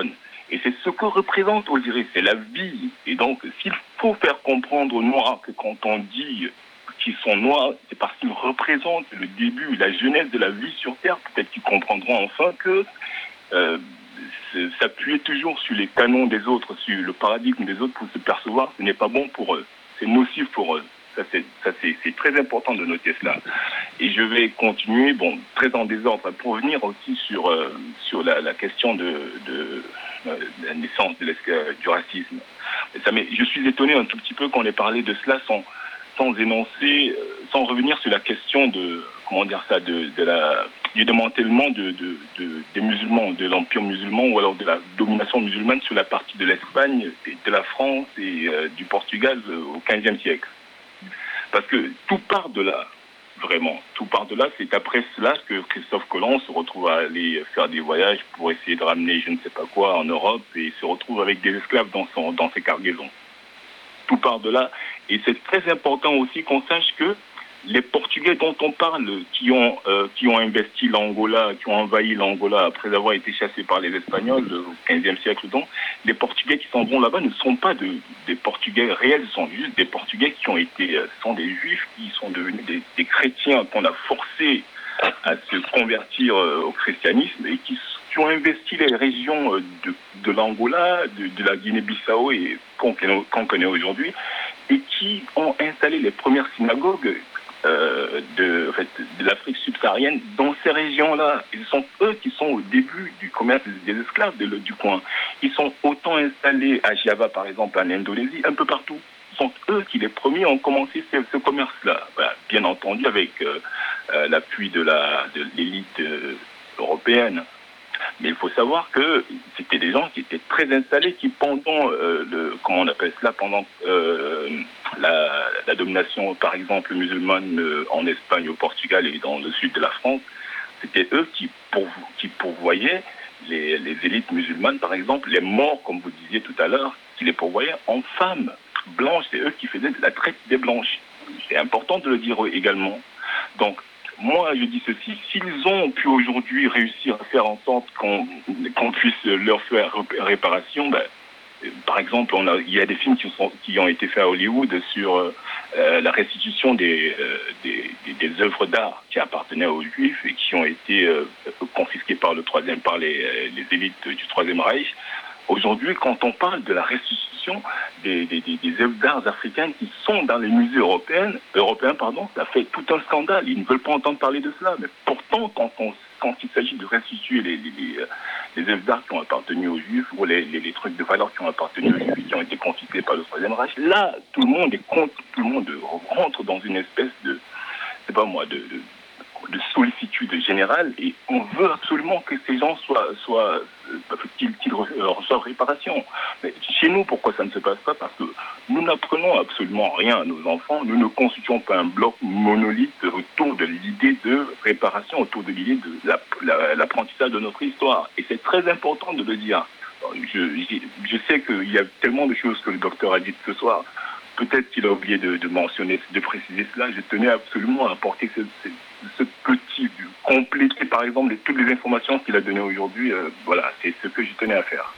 Et c'est ce que représente Osiris, c'est la vie. Et donc, s'il faut faire comprendre aux Noirs que quand on dit qu'ils sont noirs, c'est parce qu'ils représentent le début, la jeunesse de la vie sur Terre, peut-être qu'ils comprendront enfin que euh, s'appuyer toujours sur les canons des autres, sur le paradigme des autres pour se percevoir, ce n'est pas bon pour eux. C'est nocif pour eux. Ça, c'est, ça, c'est, c'est très important de noter cela. Et je vais continuer, bon, très en désordre, pour revenir aussi sur, euh, sur la, la question de, de, de la naissance de du racisme. Ça, mais je suis étonné un tout petit peu qu'on ait parlé de cela sans, sans énoncer, sans revenir sur la question de, comment dire ça, de, de la, du démantèlement de, de, de, des musulmans, de l'empire musulman, ou alors de la domination musulmane sur la partie de l'Espagne, de la France et euh, du Portugal au quinzième siècle. Parce que tout part de là, vraiment. Tout part de là. C'est après cela que Christophe Colomb se retrouve à aller faire des voyages pour essayer de ramener je ne sais pas quoi en Europe et se retrouve avec des esclaves dans, son, dans ses cargaisons. Tout part de là. Et c'est très important aussi qu'on sache que les Portugais dont on parle, qui ont, euh, qui ont investi l'Angola, qui ont envahi l'Angola après avoir été chassés par les Espagnols au quinzième siècle, donc, les Portugais qui s'en vont là-bas ne sont pas de, des Portugais réels, ce sont juste des Portugais qui ont été, ce sont des Juifs qui sont devenus des, des chrétiens qu'on a forcés à se convertir au christianisme et qui, qui ont investi les régions de, de l'Angola, de, de la Guinée-Bissau et qu'on, qu'on connaît aujourd'hui, et qui ont installé les premières synagogues Euh, de, en fait, de l'Afrique subsaharienne dans ces régions-là. Ils sont eux qui sont au début du commerce des esclaves de, du coin. Ils sont autant installés à Java, par exemple, en Indonésie, un peu partout. Ce sont eux qui, les premiers, ont commencé ce, ce commerce-là. Voilà, bien entendu, avec euh, euh, l'appui de, la, de l'élite euh, européenne. Mais il faut savoir que c'était des gens qui étaient très installés, qui pendant euh, le, comment on appelle cela, pendant euh, la, la domination, par exemple, musulmane euh, en Espagne, au Portugal et dans le sud de la France, c'était eux qui, pour, qui pourvoyaient les, les élites musulmanes, par exemple, les morts, comme vous disiez tout à l'heure, qui les pourvoyaient en femmes blanches. C'est eux qui faisaient la traite des blanches. C'est important de le dire également. Donc, moi, je dis ceci, s'ils ont pu aujourd'hui réussir à faire en sorte qu'on, qu'on puisse leur faire réparation, ben, par exemple, on a, il y a des films qui, sont, qui ont été faits à Hollywood sur euh, la restitution des, euh, des, des, des œuvres d'art qui appartenaient aux Juifs et qui ont été euh, confisquées par, le troisième, par les, les élites du Troisième Reich. Aujourd'hui, quand on parle de la restitution des, des, des, des œuvres d'art africaines qui sont dans les musées européens, européens pardon, ça fait tout un scandale. Ils ne veulent pas entendre parler de cela. Mais pourtant, quand, on, quand il s'agit de restituer les, les, les, les œuvres d'art qui ont appartenu aux Juifs ou les, les, les trucs de valeur qui ont appartenu aux Juifs qui ont été confisqués par le Troisième Reich, là, tout le monde est contre, tout le monde rentre dans une espèce de, c'est pas moi, de, de de sollicitude générale et on veut absolument que ces gens soient, soient qu'ils, qu'ils reçoivent réparation. Mais chez nous, pourquoi ça ne se passe pas? Parce que nous n'apprenons absolument rien à nos enfants, nous ne constituons pas un bloc monolithe autour de l'idée de réparation, autour de l'idée de la, la, l'apprentissage de notre histoire. Et c'est très important de le dire. Je, je sais qu'il y a tellement de choses que le docteur a dites ce soir. Peut-être qu'il a oublié de, de mentionner, de préciser cela. Je tenais absolument à apporter ce, ce, ce petit, compléter par exemple les, toutes les informations qu'il a données aujourd'hui. Euh, voilà, c'est ce que je tenais à faire.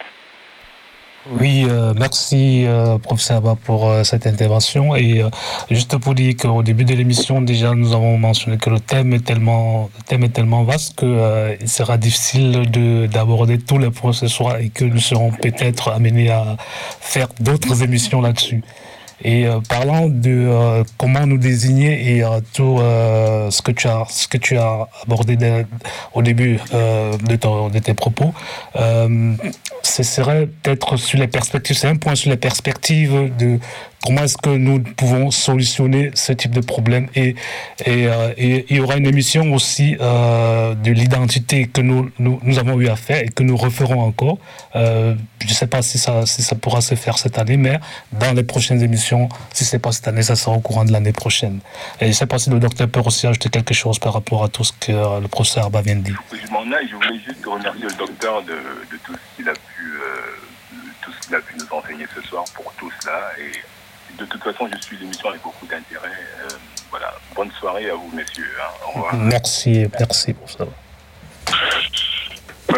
Oui, euh, merci euh, professeur Abba pour euh, cette intervention et euh, juste pour dire qu'au début de l'émission déjà nous avons mentionné que le thème est tellement, le thème est tellement vaste que euh, il sera difficile de d'aborder tous les points ce soir et que nous serons peut-être amenés à faire d'autres émissions là-dessus. Et euh, parlant de euh, comment nous désigner et euh, tout euh, ce que tu as ce que tu as abordé de, au début euh, de, ton, de tes propos, euh, ce serait peut-être sur les perspectives. C'est un point sur les perspectives de comment est-ce que nous pouvons solutionner ce type de problème. Et et, euh, et il y aura une émission aussi euh, de l'identité que nous, nous nous avons eu à faire et que nous referons encore. Euh, je ne sais pas si ça si ça pourra se faire cette année, mais dans les prochaines émissions, si c'est pas cette année, ça sera au courant de l'année prochaine. Et je ne sais pas si le docteur peut aussi ajouter quelque chose par rapport à tout ce que euh, le professeur Abba vient de dire. Oui, je m'en ai. Je voulais juste remercier le docteur de, de tout ce qu'il a pu euh, tout ce qu'il a pu nous enseigner ce soir pour tout cela. Et de toute façon, je suis l'émission avec beaucoup d'intérêt. Euh, voilà. Bonne soirée à vous, messieurs. Hein. Au revoir. Merci, merci pour ça. Voilà.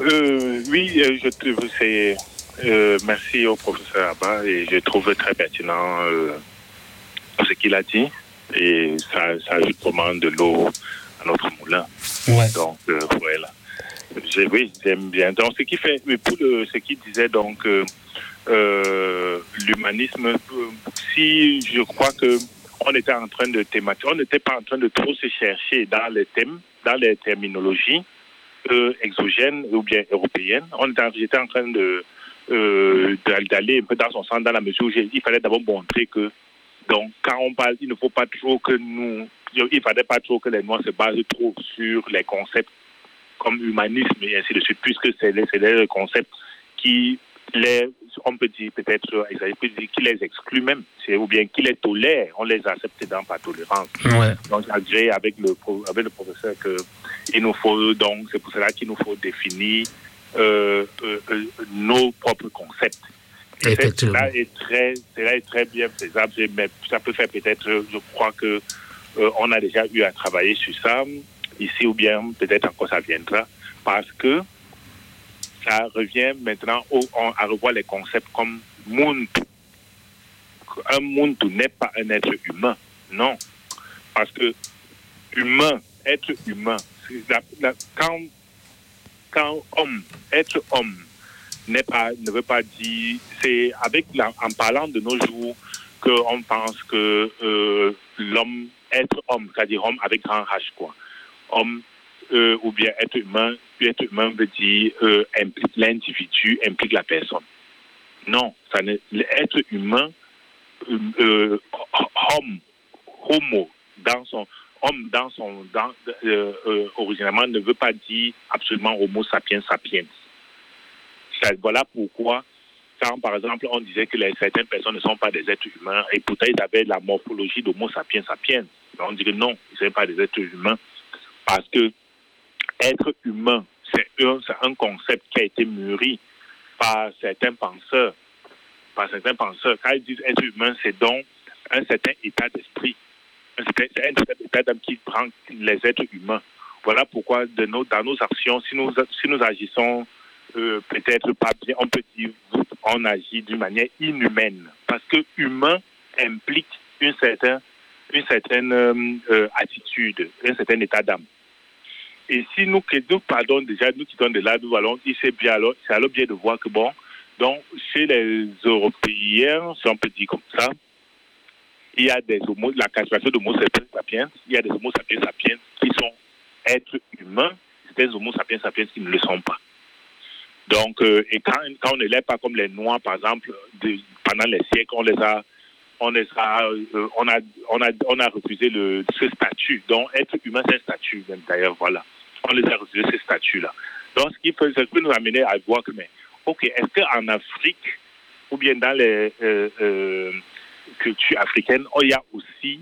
Euh, oui, euh, je trouve c'est euh, merci au professeur Abba et je trouve très pertinent euh, ce qu'il a dit et ça, ça ajoute vraiment de l'eau à notre moulin. Ouais. Donc euh, voilà. J'ai, oui, j'aime bien. Donc ce qui fait, mais pour le, ce qu'il disait donc euh, euh, l'humanisme, euh, si je crois que on était en train de thématiser, on n'était pas en train de trop se chercher dans les thèmes, dans les terminologies. Euh, exogène ou bien européenne. On était, j'étais en train de euh, d'aller un peu dans son sens dans la mesure où il fallait d'abord montrer que donc quand on parle, il ne faut pas trop que nous, il fallait pas trop que les Noirs se basent trop sur les concepts comme humanisme et ainsi de suite, puisque c'est les, c'est les concepts qui les, on peut dire peut-être, qui les excluent même, c'est, ou bien qui les tolèrent, on les accepte dans par tolérance. Ouais. Donc, j'ai avec le, avec le professeur que il nous faut, donc, c'est pour cela qu'il nous faut définir euh, euh, euh, nos propres concepts. Et cela est très, cela est très bien faisable, mais ça peut faire peut-être, je crois que euh, on a déjà eu à travailler sur ça ici, ou bien peut-être encore ça viendra, parce que ça revient maintenant au, on, à revoir les concepts comme Muntu. Un Muntu n'est pas un être humain, non. Parce que humain, être humain, la, la, quand, quand homme, être homme, n'est pas, ne veut pas dire, c'est avec la, en parlant de nos jours qu'on pense que euh, l'homme, être homme, c'est-à-dire homme avec grand H, quoi. Homme, euh, ou bien être humain, être humain veut dire euh, implique l'individu, implique la personne. Non, ça ne, être humain, euh, euh, homme, homo, dans son homme, dans son, dans, euh, euh, originalement, ne veut pas dire absolument homo sapiens sapiens. Ça, voilà pourquoi, quand par exemple on disait que les, certaines personnes ne sont pas des êtres humains, et pourtant ils avaient la morphologie d'homo sapiens sapiens, on dit que non, ils ne sont pas des êtres humains, parce que être humain, c'est un, c'est un concept qui a été mûri par certains penseurs. Par certains penseurs. Quand ils disent être humain, c'est donc un certain état d'esprit. Un certain, c'est un certain état d'âme qui prend les êtres humains. Voilà pourquoi de nos, dans nos actions, si nous, si nous agissons euh, peut-être pas bien, on peut dire on agit d'une manière inhumaine. Parce que humain implique une certaine, une certaine euh, attitude, un certain état d'âme. Et si nous, nous pardon déjà, nous quittons de là, nous allons, il c'est bien alors, c'est alors bien de voir que bon, donc chez les Européens, si on peut dire comme ça, il y a des homo, la classification d'homo sapiens sapiens, il y a des homo sapiens sapiens qui sont êtres humains, c'est des homo sapiens sapiens qui ne le sont pas. Donc, euh, et quand, quand on ne l'est pas comme les Noirs, par exemple, de, pendant les siècles, on les a, on les a, euh, on a, on a, on a refusé le, ce statut. Donc, être humain, c'est un statut, même d'ailleurs, voilà. On les a refusé ce statut-là. Donc, ce qui peut, ça peut nous amener à voir que, mais, ok, est-ce qu'en Afrique, ou bien dans les euh, euh, cultures africaines, il y a aussi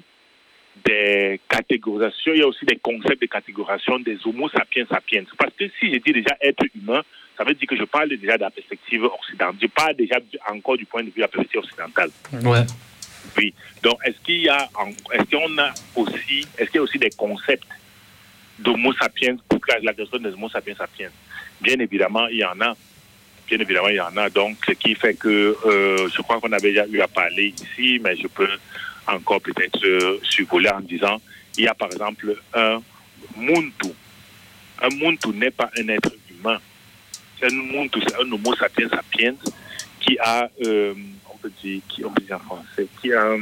des catégorisations, il y a aussi des concepts de catégorisation des homo sapiens sapiens. Parce que si je dis déjà être humain, ça veut dire que je parle déjà de la perspective occidentale. Je parle déjà encore du point de vue de la perspective occidentale. Ouais. Oui. Donc, est-ce qu'il y a, est-ce qu'on a aussi, est-ce qu'il y a aussi des concepts d'homo sapiens pour la question des homo sapiens sapiens? Bien évidemment, il y en a. Bien évidemment, il y en a. Donc, ce qui fait que, euh, je crois qu'on avait déjà eu à parler ici, mais je peux encore peut-être euh, survoler en disant, il y a par exemple un Muntu. Un Muntu n'est pas un être humain. C'est un Muntu, c'est un homo sapiens sapiens qui a, euh, on peut dire, qui, on peut dire en français, qui a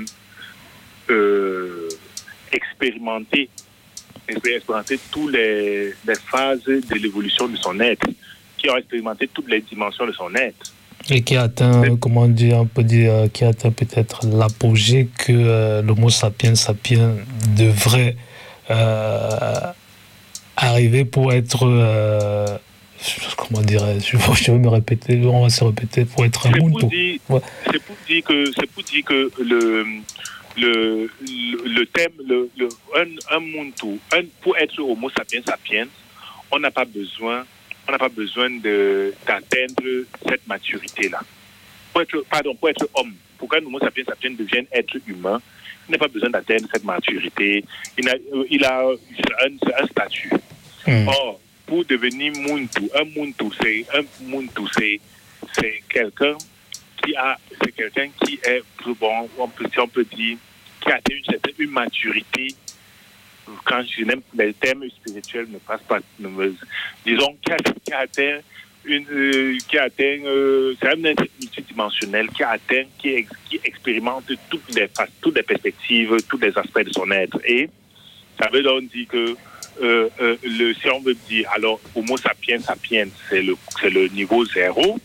euh, expérimenté, expérimenté toutes les, les phases de l'évolution de son être, qui a expérimenté toutes les dimensions de son être. Et qui a atteint, c'est... comment dire, on peut dire, qui a atteint peut-être l'apogée que euh, l'homo sapiens sapiens devrait euh, arriver pour être, euh, comment dirais-je, je vais me répéter, on va se répéter, pour être un Muntu. Ouais. C'est pour dire que, c'est pour dire que le, le, le, le thème, le, le, un, un Muntu, un, pour être homo sapiens sapiens, on n'a pas besoin on n'a pas besoin de, d'atteindre cette maturité-là. Pour être, pardon, pour être homme, pour qu'un homo sapiens sapiens devienne être humain, il n'a pas besoin d'atteindre cette maturité. Il a, il a un, un statut. Mmh. Or, pour devenir Muntu, un Muntu, c'est un Muntu, c'est, c'est quelqu'un qui a, c'est quelqu'un qui est, bon, on peut, si on peut dire, qui a atteint une certaine une maturité. Quand je n'aime les termes spirituels ne passent pas, ne me, disons, qui a, qui a atteint une, euh, qui a atteint, euh, c'est un être multidimensionnel qui a atteint, qui, ex, qui expérimente toutes les faces, toutes les perspectives, tous les aspects de son être. Et ça veut donc dire que euh, euh, le, si on veut dire, alors Homo sapiens sapiens, c'est le, c'est le niveau zéro,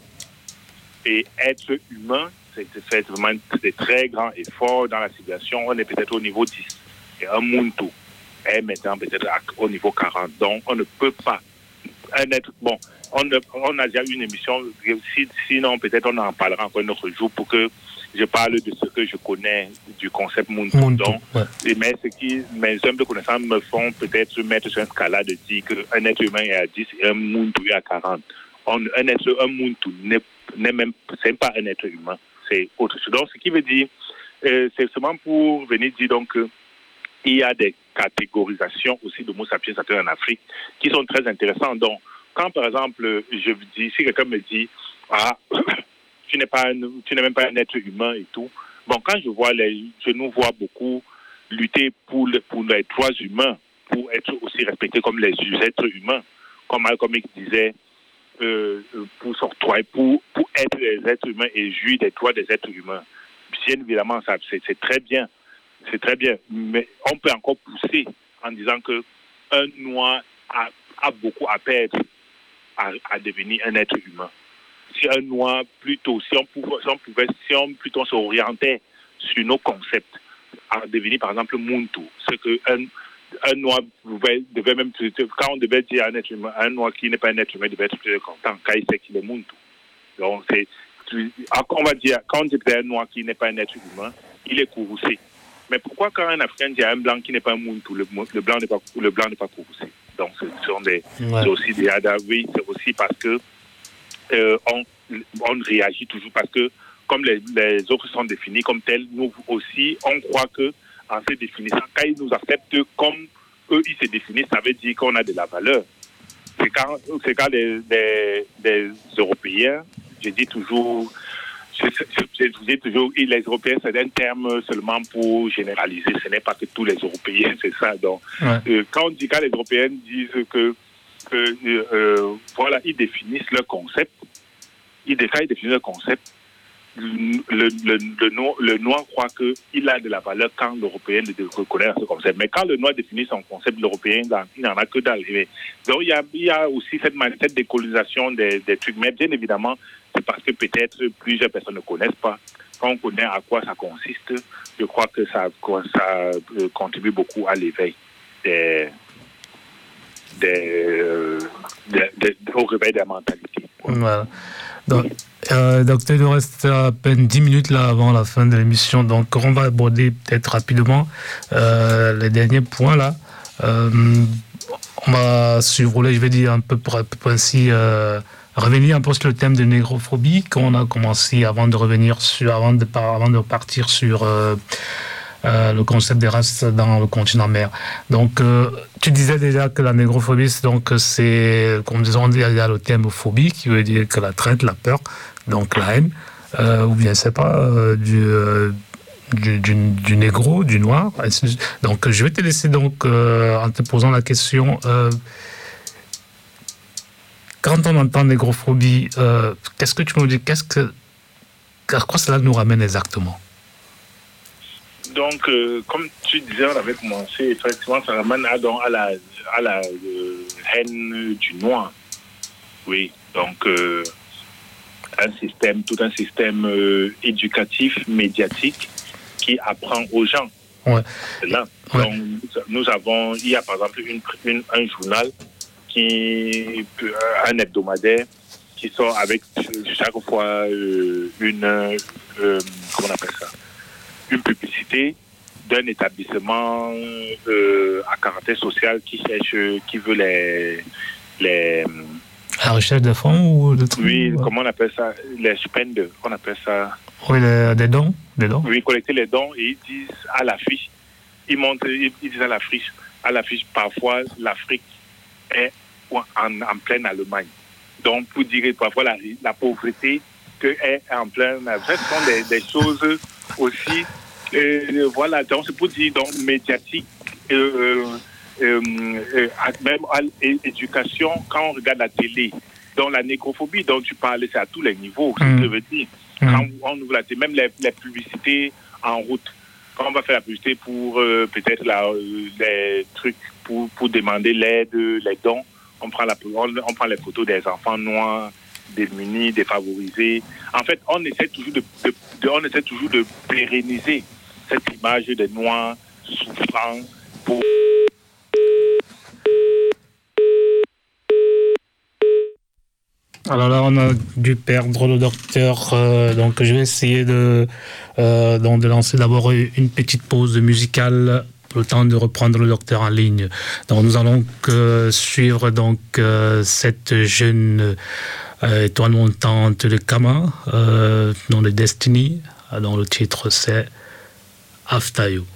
et être humain, c'est fait vraiment des très grands efforts dans la civilisation. On est peut-être au niveau dix, et un Muntu est maintenant peut-être au niveau quarante. Donc, on ne peut pas. Un être, bon, on, on a déjà eu une émission, si, sinon peut-être on en parlera encore un autre jour pour que je parle de ce que je connais du concept Muntu. Muntu, Donc, ouais. mais ce qui, mes humbles connaissances me font peut-être mettre sur un scala de dire qu'un être humain est à dix et un Muntu est à quarante. On, un être, un Muntu n'est, n'est même, c'est pas un être humain, c'est autre chose. Donc, ce qui veut dire, euh, c'est seulement pour venir dire donc que il y a des catégorisations aussi d'Homo sapiens sapiens en Afrique qui sont très intéressantes. Donc, quand par exemple, je vous dis, si quelqu'un me dit, ah, tu n'es pas, un, tu n'es même pas un être humain et tout. Bon, quand je vois les, je nous vois beaucoup lutter pour, le, pour les droits humains, pour être aussi respectés comme les êtres humains, comme Malcolm X disait, euh, pour s'octroyer, pour, pour être des êtres humains et jouir des droits des êtres humains. Bien évidemment, ça, c'est, c'est très bien. C'est très bien, mais on peut encore pousser en disant que un noir a, a beaucoup à perdre à, à devenir un être humain. Si un noir plutôt, si on pouvait, si on pouvait, si on plutôt s'orientait sur nos concepts à devenir par exemple Muntu, ce que un, un noir pouvait, devait même, quand on devait dire à un être humain, un noir qui n'est pas un être humain devait être plus content quand il sait qu'il est Muntu. Donc c'est, on va dire, quand on dit que c'est un noir qui n'est pas un être humain, il est courroucé. Mais pourquoi quand un Africain dit à un blanc qui n'est pas un Muntu, le, le blanc n'est pas le blanc n'est pas courroucé? Donc ce sont des, ouais. c'est aussi des oui, c'est aussi parce que euh, on, on réagit toujours parce que comme les, les autres sont définis comme tels, nous aussi on croit que en se définissant, quand ils nous acceptent comme eux ils se définissent, ça veut dire qu'on a de la valeur. C'est quand c'est quand les, les, les Européens, je dis toujours. Je, je, je dis toujours, les Européens, c'est un terme seulement pour généraliser. Ce n'est pas que tous les Européens, c'est ça. Donc, ouais. euh, quand on dit, quand les Européens disent que, que euh, voilà, ils définissent leur concept, ils, quand ils définissent leur concept, le, le, le, le, noir, le noir croit qu'il a de la valeur quand l'Européen reconnaît ce concept. Mais quand le noir définit son concept, l'Européen, il n'en a que dalle. Donc, il y a, il y a aussi cette, cette décolonisation des, des trucs. Mais bien évidemment, c'est parce que peut-être plusieurs personnes ne connaissent pas. Quand on connaît à quoi ça consiste, je crois que ça, ça contribue beaucoup à l'éveil des, des, des, des, au réveil des mentalités. Voilà. Donc, euh, docteur, il nous reste à peine dix minutes là avant la fin de l'émission, donc on va aborder peut-être rapidement euh, les derniers points là. Euh, on va survoler, je vais dire un peu pour, pour ainsi euh, revenir un peu sur le thème de négrophobie qu'on a commencé avant de revenir sur, avant de, avant de partir sur euh, euh, le concept des races dans le continent mer. Donc, euh, tu disais déjà que la négrophobie, donc c'est, comme disons, il y a le terme phobie qui veut dire que la traite, la peur, donc la haine, euh, ou bien c'est pas euh, du, euh, du, du, du négro, du noir. Donc, je vais te laisser donc euh, en te posant la question. Euh, Quand on entend négrophobie, euh, qu'est-ce que tu me dis, qu'est-ce que, à quoi cela nous ramène exactement? Donc, euh, comme tu disais, on avait commencé, effectivement, ça ramène à, à la, à la euh, haine du noir. Oui, donc, euh, un système, tout un système euh, éducatif, médiatique, qui apprend aux gens. Ouais. C'est là. Ouais. Donc, nous avons, il y a par exemple une, une, un journal, qui, un hebdomadaire, qui sort avec chaque fois euh, une, euh, comment on appelle ça, une publicité d'un établissement euh, à caractère social qui cherche, qui veut les, les la recherche de fonds ou de trucs. Oui, ouais. Comment on appelle ça, les spenden, on appelle ça. Oui, les, des dons, des dons. Oui, collecter les dons et ils disent à l'affiche, ils montrent, ils disent à l'affiche, à l'affiche parfois l'Afrique est en, en pleine Allemagne. Donc, pour dire parfois la, la pauvreté que est en pleine... Ce sont des, des choses aussi... Euh, voilà, donc c'est pour dire, donc, médiatique, euh, euh, euh, même à l'éducation, quand on regarde la télé, donc la négrophobie dont tu parlais, c'est à tous les niveaux, c'est ce que je veux dire. Mmh. Quand on ouvre la télé, même les, les publicités en route, quand on va faire la publicité pour euh, peut-être la, les trucs, pour, pour demander l'aide, les dons, on prend, la, on, on prend les photos des enfants noirs, démunis, défavorisés. En fait, on essaie toujours de, de, de, on essaie toujours de pérenniser cette image des Noirs souffrant pour... Alors là, on a dû perdre le docteur, euh, donc je vais essayer de, euh, donc de lancer d'abord une petite pause musicale pour le temps de reprendre le docteur en ligne. Donc nous allons euh, suivre donc euh, cette jeune euh, étoile montante de Kama, euh, dont le Destiny, dont le titre c'est After You.